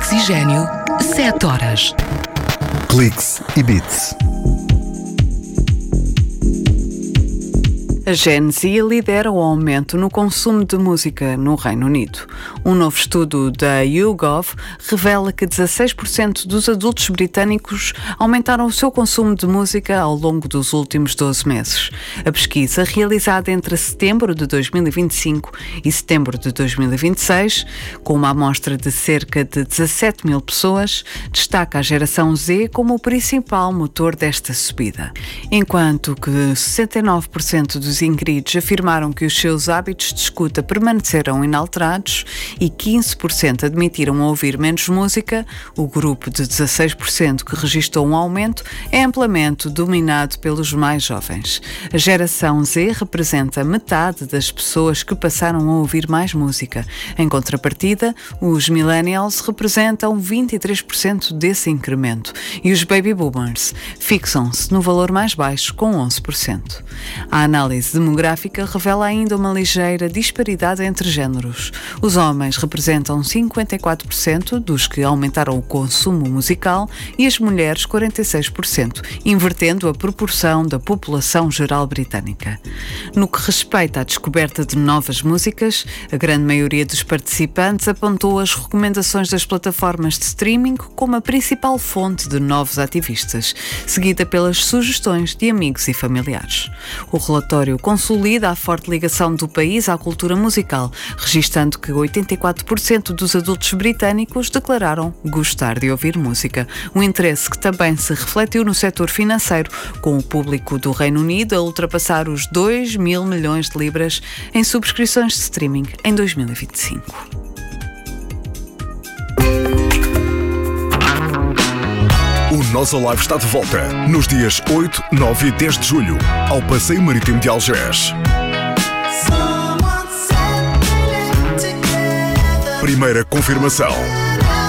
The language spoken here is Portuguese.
Oxigênio, 7 horas. Cliques e Beats. A Gen Z lidera o aumento no consumo de música no Reino Unido. Um novo estudo da YouGov revela que 16% dos adultos britânicos aumentaram o seu consumo de música ao longo dos últimos 12 meses. A pesquisa, realizada entre setembro de 2025 e setembro de 2026, com uma amostra de cerca de 17 mil pessoas, destaca a geração Z como o principal motor desta subida. Enquanto que 69% dos inquiridos afirmaram que os seus hábitos de escuta permaneceram inalterados e 15% admitiram ouvir menos música, o grupo de 16% que registrou um aumento é amplamente dominado pelos mais jovens. A geração Z representa metade das pessoas que passaram a ouvir mais música. Em contrapartida, os millennials representam 23% desse incremento e os baby boomers fixam-se no valor mais baixo, com 11%. A análise demográfica revela ainda uma ligeira disparidade entre géneros. Os homens representam 54% dos que aumentaram o consumo musical e as mulheres 46%, invertendo a proporção da população geral britânica. No que respeita à descoberta de novas músicas, a grande maioria dos participantes apontou as recomendações das plataformas de streaming como a principal fonte de novos ativistas, seguida pelas sugestões de amigos e familiares. O relatório consolida a forte ligação do país à cultura musical, registando que 84% dos adultos britânicos declararam gostar de ouvir música. Um interesse que também se refletiu no setor financeiro, com o público do Reino Unido a ultrapassar os 2 mil milhões de libras em subscrições de streaming em 2025. O Nós Alive está de volta nos dias 8, 9 e 10 de julho, ao Passeio Marítimo de Algés. Primeira confirmação.